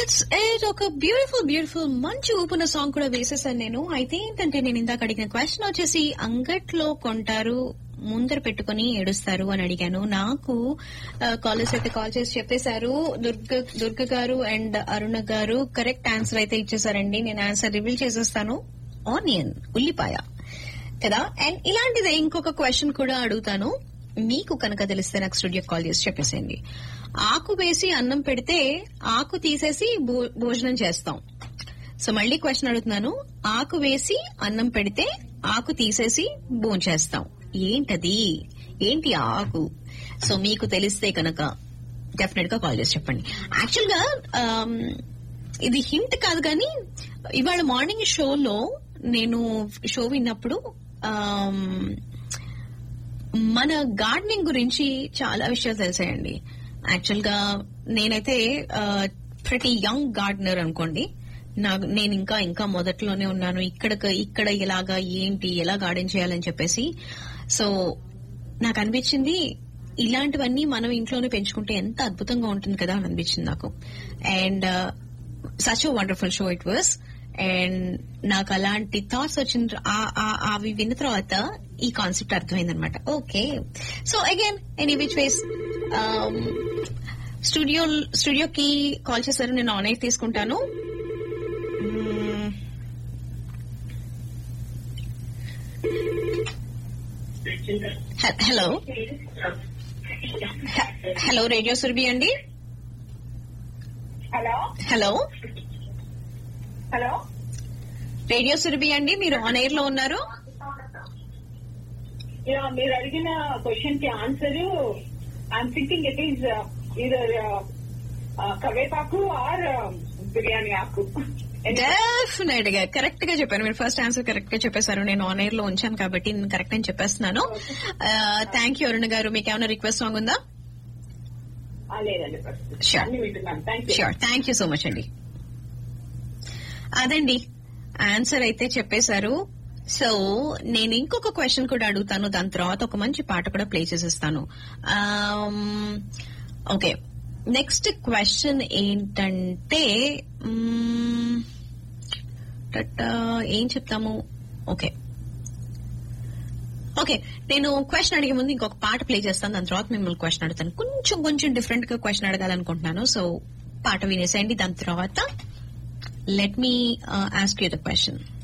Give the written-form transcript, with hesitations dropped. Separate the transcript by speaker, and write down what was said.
Speaker 1: That's it. ఒక beautiful మంచి ఊపున song కూడా వేసేసాను నేను. అయితే ఏంటంటే నేను ఇందాక అడిగిన క్వశ్చన్ వచ్చేసి అంగట్లో కొంటారు ముందర పెట్టుకుని ఏడుస్తారు అని అడిగాను. నాకు కాలర్స్ అయితే కాల్ చేసి చెప్పేశారు. దుర్గ గారు అండ్ అరుణ గారు కరెక్ట్ ఆన్సర్ అయితే ఇచ్చేసారండి. నేను ఆన్సర్ రివీల్ చేసేస్తాను. ఆనియన్, ఉల్లిపాయ కదా. అండ్ ఇలాంటిదే ఇంకొక క్వశ్చన్ కూడా అడుగుతాను. మీకు కనుక తెలిస్తే నాకు స్టూడియో కాల్ చేసి చెప్పేసేయండి. ఆకు వేసి అన్నం పెడితే ఆకు తీసేసి భోజనం చేస్తాం. సో మళ్ళీ క్వశ్చన్ అడుగుతున్నాను. ఆకు వేసి అన్నం పెడితే ఆకు తీసేసి భోంచేస్తాం. ఏంటది? ఏంటి ఆకు? సో మీకు తెలిస్తే కనుక డెఫినెట్ గా కాల్ చేసి చెప్పండి. యాక్చువల్ గా ఇది హింట్ కాదు కానీ ఇవాళ మార్నింగ్ షోలో నేను షో విన్నప్పుడు మన గార్డెనింగ్ గురించి చాలా విషయాలు తెలిసాయండి. యాక్చువల్ గా నేనైతే ప్రతి యంగ్ గార్డెనర్ అనుకోండి. నేను ఇంకా మొదట్లోనే ఉన్నాను. ఇక్కడ ఎలాగా ఏంటి ఎలా గార్డెన్ చేయాలని చెప్పేసి. సో నాకు అనిపించింది ఇలాంటివన్నీ మనం ఇంట్లోనే పెంచుకుంటే ఎంత అద్భుతంగా ఉంటుంది కదా అని అనిపించింది నాకు. And such a wonderful show it was. And నాకు అలాంటి థాట్స్ వచ్చిన అవి విన్న తర్వాత ఈ concept అర్థమైందనమాట. Okay, so again any which ways స్టూడియోకి కాల్ చేశారు. నేను ఆన్ ఎయిర్ తీసుకుంటాను. హలో రేడియో సురభి అండి. హలో రేడియో సురభి అండి, మీరు ఆన్ ఎయిర్ లో ఉన్నారు.
Speaker 2: మీరు అడిగిన క్వశ్చన్ కి answer I'm thinking it is either కవేపాకు are biryani ఆకు.
Speaker 1: డెఫినెట్ గా కరెక్ట్ గా చెప్పారు. మీరు ఫస్ట్ ఆన్సర్ కరెక్ట్ గా చెప్పేశారు. నేను ఆన్ ఎయిర్ లో ఉంచాను కాబట్టి నేను కరెక్ట్ అని చెప్పేస్తున్నాను. థ్యాంక్ యూ అరుణ్ గారు. మీకు ఏమైనా రిక్వెస్ట్ సాంగ్ ఉందా? Sure, thank you so much అండి. అదండి ఆన్సర్ అయితే చెప్పేశారు. సో నేను ఇంకొక క్వశ్చన్ కూడా అడుగుతాను. దాని తర్వాత ఒక మంచి పాట కూడా ప్లే చేసేస్తాను. ఓకే, నెక్స్ట్ క్వశ్చన్ ఏంటంటే ఏం చెప్తాము? ఓకే నేను క్వశ్చన్ అడిగే ముందు ఇంకొక పాట ప్లే చేస్తాను. దాని తర్వాత మిమ్మల్ని క్వశ్చన్ అడుగుతాను. కొంచెం డిఫరెంట్ గా క్వశ్చన్ అడగాలనుకుంటున్నాను. సో పాట వినేసేయండి. దాని తర్వాత let me ask you the question.